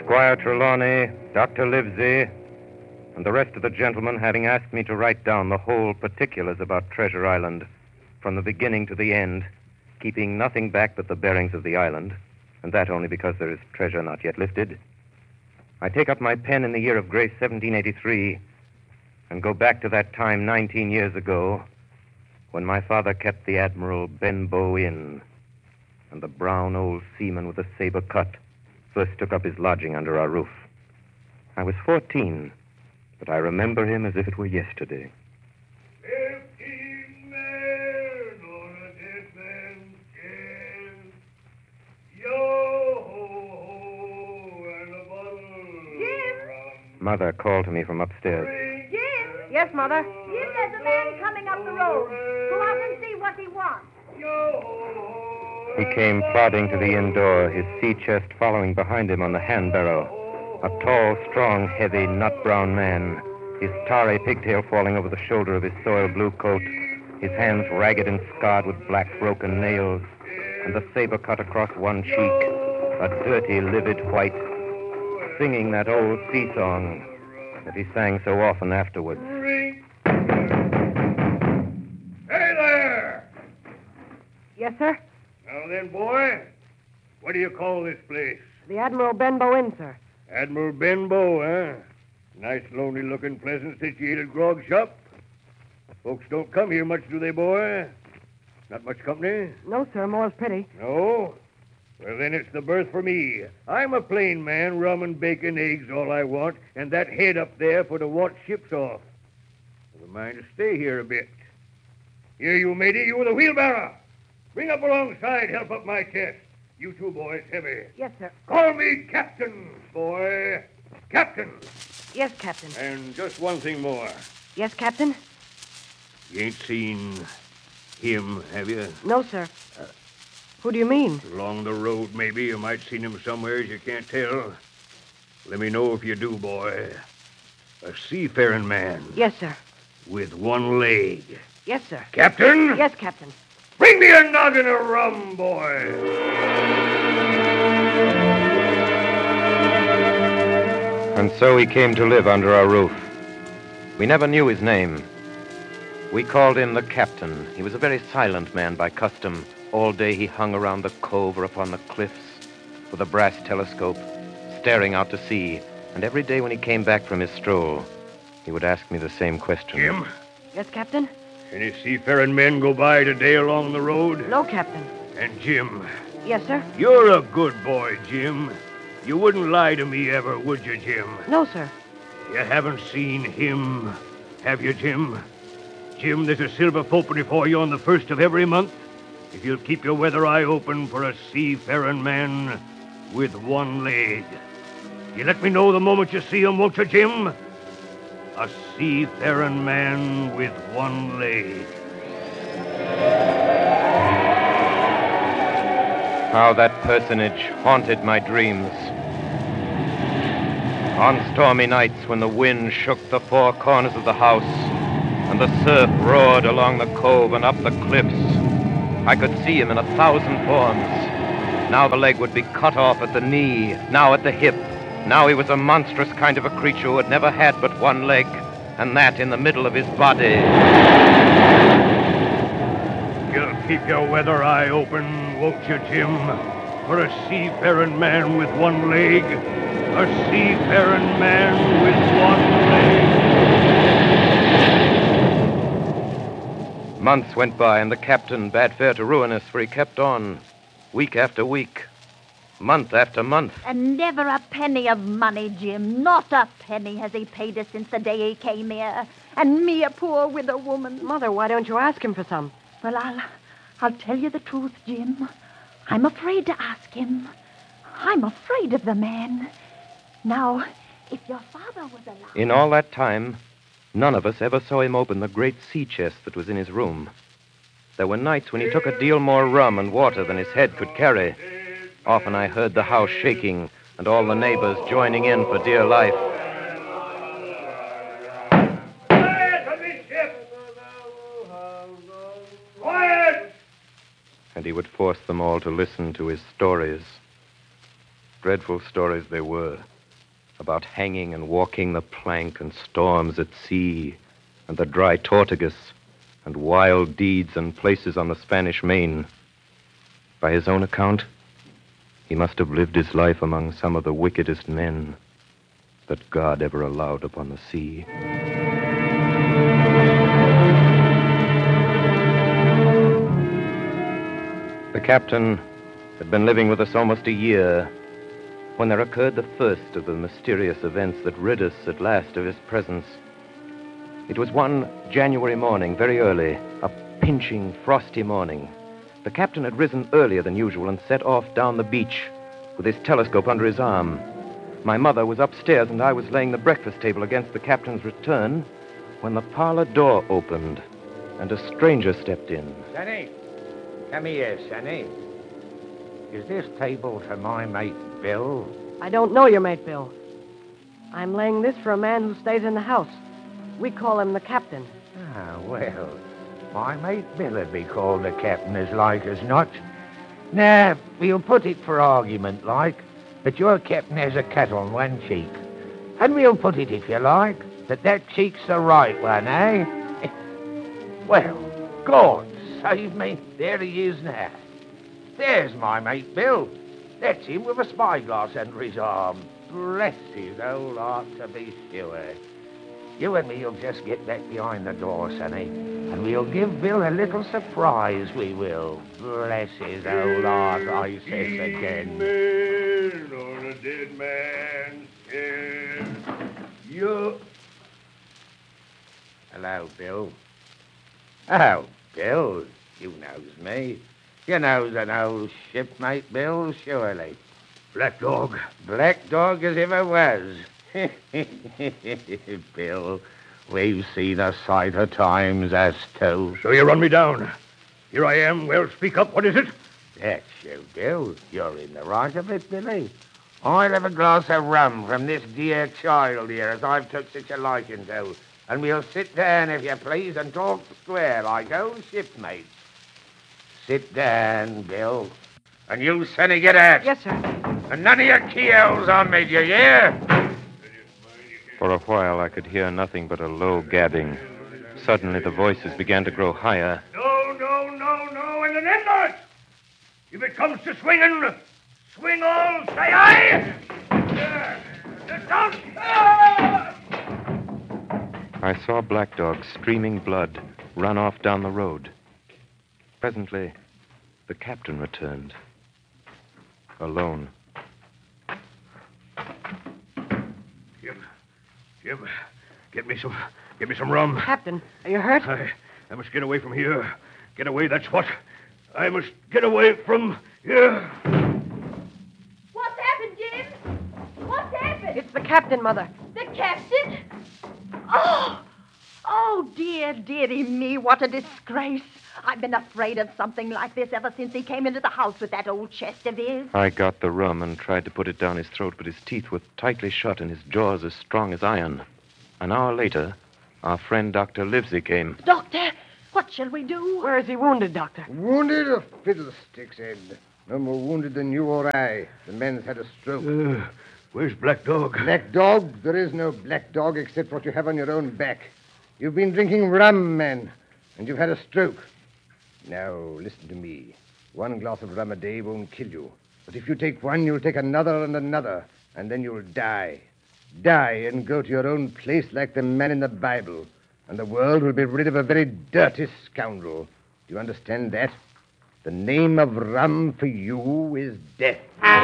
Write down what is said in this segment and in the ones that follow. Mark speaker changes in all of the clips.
Speaker 1: Squire Trelawney, Dr. Livesey, and the rest of the gentlemen having asked me to write down the whole particulars about Treasure Island, from the beginning to the end, keeping nothing back but the bearings of the island, and that only because there is treasure not yet lifted, I take up my pen in the year of grace 1783 and go back to that time 19 years ago when my father kept the Admiral Benbow Inn, and the brown old seaman with the saber cut first took up his lodging under our roof. I was 14, but I remember him as if it were yesterday.
Speaker 2: 15 men on a dead man's chest. Yo-ho-ho, and a bottle
Speaker 3: Jim?
Speaker 2: of rum.
Speaker 1: Mother called to me from upstairs.
Speaker 3: Jim? Yes, Mother? Jim, there's a man coming up the road. Go out and see what he wants.
Speaker 2: Yo-ho-ho.
Speaker 1: He came plodding to the inn door, his sea chest following behind him on the hand barrow. A tall, strong, heavy, nut-brown man, his tarry pigtail falling over the shoulder of his soiled blue coat, his hands ragged and scarred with black broken nails, and the saber cut across one cheek, a dirty, livid white, singing that old sea song that he sang so often afterwards.
Speaker 2: Hey there!
Speaker 3: Yes, sir?
Speaker 2: Now then, boy, what do you call this place?
Speaker 3: The Admiral Benbow Inn, sir.
Speaker 2: Admiral Benbow, huh? Nice, lonely-looking, pleasant-situated grog shop. Folks don't come here much, do they, boy? Not much company?
Speaker 3: No, sir. More's pity.
Speaker 2: No? Well, then it's the berth for me. I'm a plain man, rum and bacon, eggs, all I want, and that head up there for to watch ships off. I've a mind to stay here a bit. Here, you matey, you with the wheelbarrow. Bring up alongside, help up my chest. You two boys, heavy.
Speaker 3: Yes, sir.
Speaker 2: Call me Captain, boy. Captain.
Speaker 3: Yes, Captain.
Speaker 2: And just one thing more.
Speaker 3: Yes, Captain?
Speaker 2: You ain't seen him, have you?
Speaker 3: No, sir. Who do you mean?
Speaker 2: Along the road, maybe. You might seen him somewhere, you can't tell. Let me know if you do, boy. A seafaring man.
Speaker 3: Yes, sir.
Speaker 2: With one leg.
Speaker 3: Yes, sir.
Speaker 2: Captain?
Speaker 3: Yes, Captain.
Speaker 2: Bring me a noggin of rum, boy.
Speaker 1: And so he came to live under our roof. We never knew his name. We called him the Captain. He was a very silent man by custom. All day he hung around the cove or upon the cliffs with a brass telescope, staring out to sea. And every day when he came back from his stroll, he would ask me the same question.
Speaker 2: Jim?
Speaker 3: Yes, Captain?
Speaker 2: Any seafaring men go by today along the road?
Speaker 3: No, Captain.
Speaker 2: And Jim?
Speaker 3: Yes, sir?
Speaker 2: You're a good boy, Jim. You wouldn't lie to me ever, would you, Jim?
Speaker 3: No, sir.
Speaker 2: You haven't seen him, have you, Jim? Jim, there's a silver fourpenny for you on the first of every month if you'll keep your weather eye open for a seafaring man with one leg. You let me know the moment you see him, won't you, Jim? A seafaring man with one leg.
Speaker 1: How that personage haunted my dreams. On stormy nights when the wind shook the four corners of the house and the surf roared along the cove and up the cliffs, I could see him in 1,000 forms. Now the leg would be cut off at the knee, now at the hip. Now he was a monstrous kind of a creature who had never had but one leg, and that in the middle of his body.
Speaker 2: You'll keep your weather eye open, won't you, Jim? For a seafaring man with one leg. A seafaring man with one leg.
Speaker 1: Months went by, and the captain bade fair to ruin us, for he kept on, week after week, month after month.
Speaker 4: And never a penny of money, Jim. Not a penny has he paid us since the day he came here. And me a poor widow woman.
Speaker 3: Mother, why don't you ask him for some?
Speaker 4: Well, I'll tell you the truth, Jim. I'm afraid to ask him. I'm afraid of the man. Now, if your father was alive...
Speaker 1: In all that time, none of us ever saw him open the great sea chest that was in his room. There were nights when he took a deal more rum and water than his head could carry. Often I heard the house shaking and all the neighbors joining in for dear life.
Speaker 2: Quiet, amidships! Quiet!
Speaker 1: And he would force them all to listen to his stories. Dreadful stories they were. about hanging and walking the plank and storms at sea and the dry Tortugas and wild deeds and places on the Spanish Main. By his own account, he must have lived his life among some of the wickedest men that God ever allowed upon the sea. The captain had been living with us almost a year when there occurred the first of the mysterious events that rid us at last of his presence. It was one January morning, very early, a pinching, frosty morning. The captain had risen earlier than usual and set off down the beach with his telescope under his arm. My mother was upstairs, and I was laying the breakfast table against the captain's return when the parlor door opened and a stranger stepped in.
Speaker 5: Sonny, come here, Sonny. Is this table for my mate Bill?
Speaker 3: I don't know your mate, Bill. I'm laying this for a man who stays in the house. We call him the captain.
Speaker 5: Ah, well, my mate Bill would be called the captain as like as not. Now, we'll put it for argument like that your captain has a cut on one cheek. And we'll put it, if you like, that cheek's the right one, eh? Well, God save me, there he is now. There's my mate Bill. That's him with a spyglass under his arm. Bless his old heart, to be sure. You and me'll just get back behind the door, Sonny, and we'll give Bill a little surprise, we will. Bless his old heart, I says again.
Speaker 2: Man on a dead man's head. You...
Speaker 5: Hello, Bill. Oh, Bill, you knows me. You knows an old shipmate, Bill, surely.
Speaker 2: Black Dog.
Speaker 5: Black Dog as ever was. Bill, we've seen a sight of times, us two.
Speaker 2: So you run me down. Here I am. Well, speak up. What is it?
Speaker 5: That's you, Bill. You're in the right of it, Billy. I'll have a glass of rum from this dear child here, as I've took such a liking to. And we'll sit down, if you please, and talk square like old shipmates. Sit down, Bill. And you, Sonny, get out.
Speaker 3: Yes, sir.
Speaker 5: And none of your keyholes on me, do you hear?
Speaker 1: For a while, I could hear nothing but a low gabbing. Suddenly, the voices began to grow higher.
Speaker 2: No, and an endless! If it comes to swinging, swing all, say aye! Don't!
Speaker 1: I saw Black Dog, streaming blood, run off down the road. Presently, the captain returned. Alone.
Speaker 2: Jim, get me some rum.
Speaker 3: Captain, are you hurt?
Speaker 2: I must get away from here. Get away, that's what. I must get away from here.
Speaker 3: What's happened, Jim? What's happened? It's the captain, Mother.
Speaker 4: The captain? Oh, dearie me, what a disgrace. I've been afraid of something like this ever since he came into the house with that old chest of his.
Speaker 1: I got the rum and tried to put it down his throat, but his teeth were tightly shut and his jaws as strong as iron. An hour later, our friend Dr. Livesey came.
Speaker 4: Doctor, what shall we do?
Speaker 3: Where is he wounded, Doctor?
Speaker 6: Wounded? A fiddlestick's head. No more wounded than you or I. The man's had a stroke.
Speaker 2: Where's Black Dog?
Speaker 6: Black Dog? There is no Black Dog except what you have on your own back. You've been drinking rum, man, and you've had a stroke. Now, listen to me. One glass of rum a day won't kill you. But if you take one, you'll take another and another, and then you'll die. Die and go to your own place like the man in the Bible, and the world will be rid of a very dirty scoundrel. Do you understand that? The name of rum for you is death.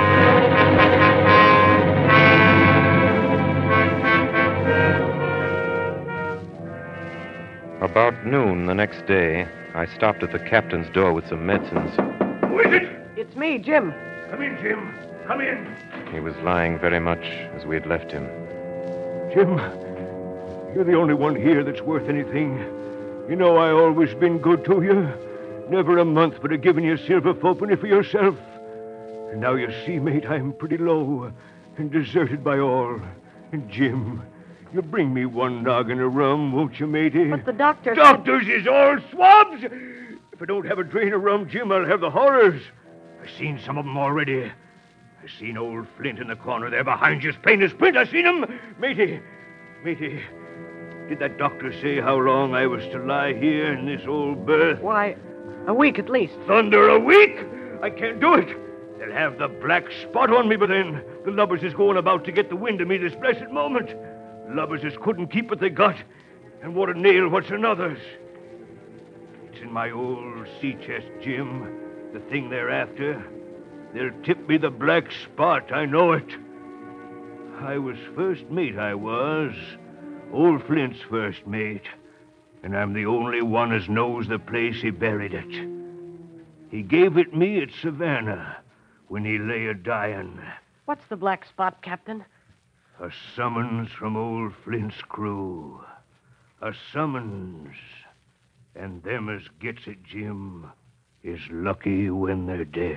Speaker 1: About noon the next day, I stopped at the captain's door with some medicines.
Speaker 2: Who is it?
Speaker 3: It's me, Jim.
Speaker 2: Come in, Jim. Come in.
Speaker 1: He was lying very much as we had left him.
Speaker 2: Jim, you're the only one here that's worth anything. You know I always been good to you. Never a month but a giving you silver fourpenny for yourself. And now you see, mate, I'm pretty low and deserted by all. And Jim, you bring me one noggin of rum, won't you, matey?
Speaker 3: But the doctor
Speaker 2: Doctors is all swabs! If I don't have a drain of rum, Jim, I'll have the horrors. I've seen some of them already. I seen old Flint in the corner there behind you, as plain as print. I seen him. Matey, did that doctor say how long I was to lie here in this old berth?
Speaker 3: Why, a week at least.
Speaker 2: Thunder, a week? I can't do it. They'll have the black spot on me, but then the lubbers is going about to get the wind of me this blessed moment. Lubbers as couldn't keep what they got, and what a nail what's another's. It's in my old sea chest, Jim, the thing they're after. They'll tip me the black spot, I know it. I was first mate, I was. Old Flint's first mate. And I'm the only one as knows the place he buried it. He gave it me at Savannah when he lay a-dying.
Speaker 3: What's the black spot, Captain?
Speaker 2: A summons from old Flint's crew. A summons. And them as gets it, Jim, is lucky when they're dead.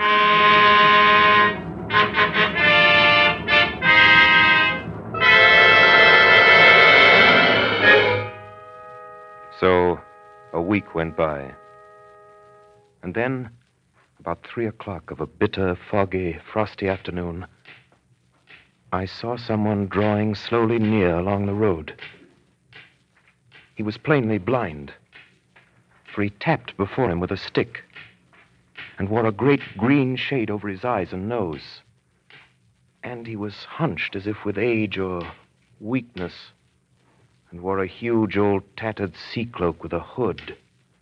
Speaker 1: So, a week went by. And then, about 3 o'clock of a bitter, foggy, frosty afternoon, I saw someone drawing slowly near along the road. He was plainly blind, for he tapped before him with a stick and wore a great green shade over his eyes and nose. And he was hunched as if with age or weakness, and wore a huge old tattered sea cloak with a hood.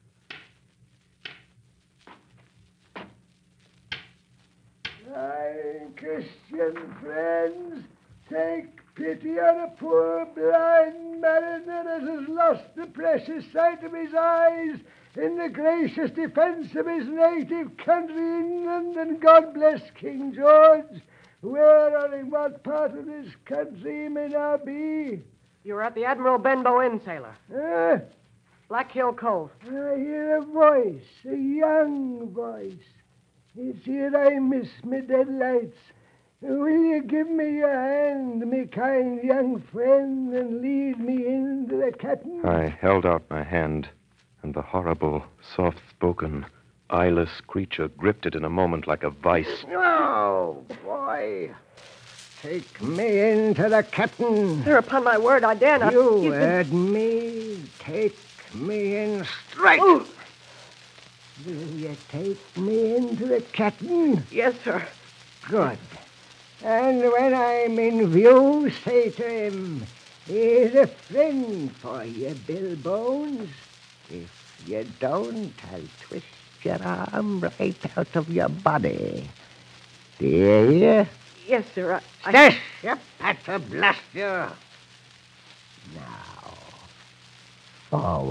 Speaker 7: Christian friends, take pity on a poor blind mariner that has lost the precious sight of his eyes in the gracious defense of his native country, England, and God bless King George, where or in what part of this country he may now be.
Speaker 3: You're at the Admiral Benbow Inn, sailor. Black Hill Cove.
Speaker 7: I hear a voice, a young voice. It's here I miss me deadlights. Will you give me your hand, me kind young friend, and lead me into the captain?
Speaker 1: I held out my hand, and the horrible, soft-spoken, eyeless creature gripped it in a moment like a vice.
Speaker 7: No, boy. Take me into the captain.
Speaker 3: Sir, upon my word, I dare not.
Speaker 7: You heard me. Take me in straight.
Speaker 3: Oh.
Speaker 7: Will you take me into the captain?
Speaker 3: Yes, sir.
Speaker 7: Good. And when I'm in view, say to him, here's a friend for you, Bill Bones. If you don't, I'll twist your arm right out of your body. Do you hear?
Speaker 3: Yes, sir.
Speaker 7: Stash, you patter blast you. Now, forward.